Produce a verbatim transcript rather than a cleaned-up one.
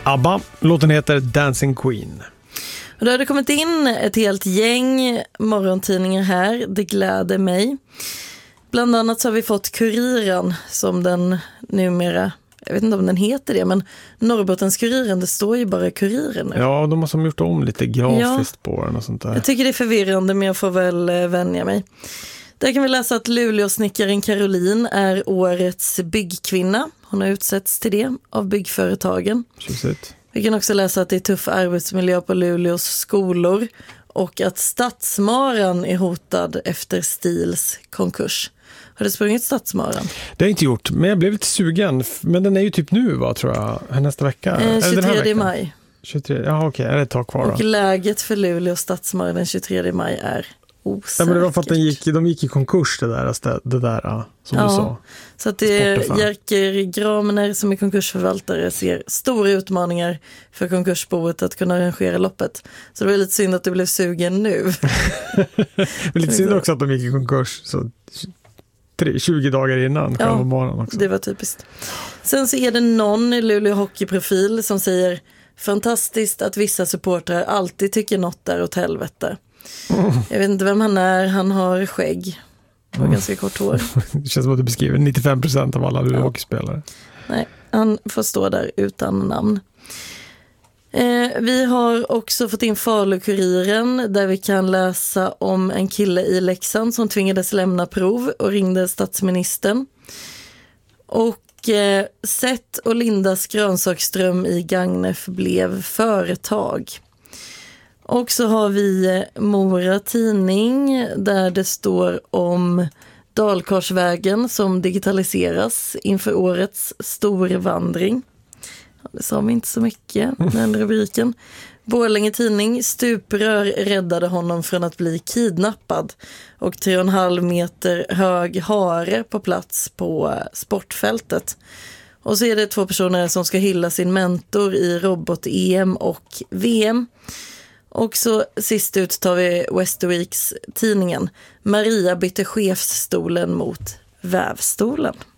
ABBA, låten heter Dancing Queen. Och då har det kommit in ett helt gäng morgontidningar här, det gläder mig. Bland annat så har vi fått Kuriren som den numera, jag vet inte om den heter det, men Norrbottens-Kuriren, det står ju bara Kuriren nu. Ja, de har som gjort om lite grafiskt ja, på den och sånt där. Jag tycker det är förvirrande, men jag får väl vänja mig. Där kan vi läsa att Luleåsnickaren Caroline är årets byggkvinna. Hon har utsetts till det av byggföretagen. Tjusigt. Vi kan också läsa att det är tuff arbetsmiljö på Luleås skolor och att Stadsmaran är hotad efter Stils konkurs. Har du sprungit Stadsmaran? Det har jag inte gjort, men jag blev lite sugen. Men den är ju typ nu, va, tror jag, nästa vecka. Eh, tjugotredje maj. tjugotre, ja, okej, är det ett tag kvar då? Och läget för Luleås Stadsmaran den tjugotredje maj är osäkert. Ja, men det var för att den gick, de gick i konkurs det där, det där som ja, du sa. Så att det är Jerker Gramner som är konkursförvaltare ser stora utmaningar för konkursboet att kunna arrangera loppet. Så det var lite synd att du blev sugen nu. Men lite synd också att de gick i konkurs så tjugo dagar innan ja, själva morgonen också. Det var typiskt. Sen så är det någon i Luleå hockeyprofil som säger fantastiskt att vissa supportrar alltid tycker något där åt helvete. Mm. Jag vet inte vem han är, han har skägg och mm. ganska kort hår. Det känns som att du beskriver nittiofem procent av alla Luleå ja. hockeyspelare. Nej, han får stå där utan namn. Eh, vi har också fått in Falukuriren där vi kan läsa om en kille i Leksand som tvingades lämna prov och ringde statsministern. Och eh, Seth och Lindas grönsaksström i Gagnef blev företag. Och så har vi Mora tidning där det står om Dalkarsvägen som digitaliseras inför årets storvandring. Det sa vi inte så mycket, den rubriken. Borlänge tidning, stuprör räddade honom från att bli kidnappad. Och tre och en halv meter hög hare på plats på sportfältet. Och så är det två personer som ska hylla sin mentor i robot-E M och V M. Och så sist ut tar vi Westerweeks tidningen. Maria bytte chefsstolen mot vävstolen.